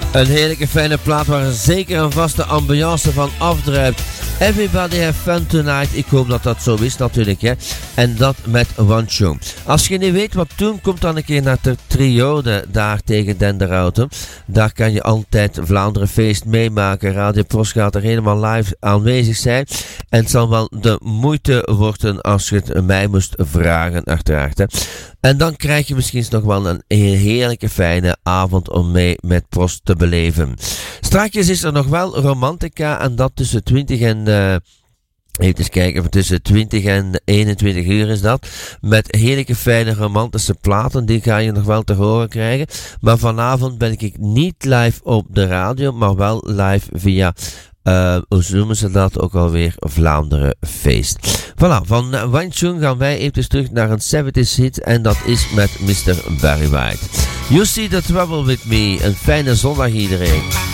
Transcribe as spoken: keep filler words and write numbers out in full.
Een heerlijke fijne plaat waar er zeker een vaste ambiance van afdruipt. Everybody have fun tonight. Ik hoop dat dat zo is natuurlijk, hè. En dat met One Show. Als je niet weet wat doen, kom dan een keer naar de Triode daar tegen Denderhouten. Daar kan je altijd Vlaanderen Feest meemaken. Radio Pros gaat er helemaal live aanwezig zijn. En het zal wel de moeite worden als je het mij moest vragen, uiteraard, hè. En dan krijg je misschien nog wel een heerlijke fijne avond om mee met Pros te beleven. Strakjes is er nog wel Romantica en dat tussen twintig en... Uh, even eens kijken, tussen twintig en eenentwintig uur is dat. Met heerlijke fijne romantische platen, die ga je nog wel te horen krijgen. Maar vanavond ben ik niet live op de radio, maar wel live via... Uh, hoe noemen ze dat ook alweer? Vlaanderen Feest. Voilà, van uh, One Show gaan wij even terug naar een zeventig hit en dat is met mister Barry White. You See the Trouble With Me. Een fijne zondag iedereen.